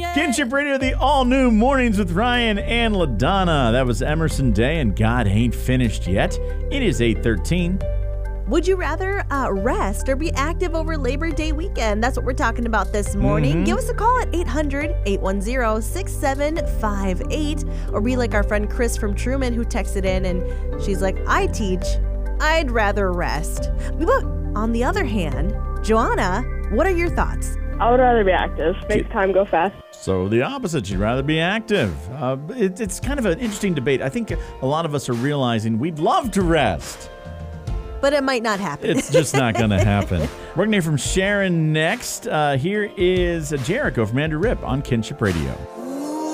Kinship Radio, the all-new Mornings with Ryan and LaDonna. That was Emerson Day and God Ain't Finished Yet. It is 8:13. Would you rather rest or be active over Labor Day weekend? That's what we're talking about this morning. Give us a call at 800-810-6758 or be like our friend Chris from Truman who texted in and she's like, I teach. I'd rather rest. But on the other hand, Joanna, what are your thoughts? I would rather be active. Makes time go fast. So the opposite, you'd rather be active. It's kind of an interesting debate. I think a lot of us are realizing we'd love to rest. But it might not happen. It's just not going to happen. We're going to hear from Sharon next. Here is Jericho from Andrew Rip on Kinship Radio.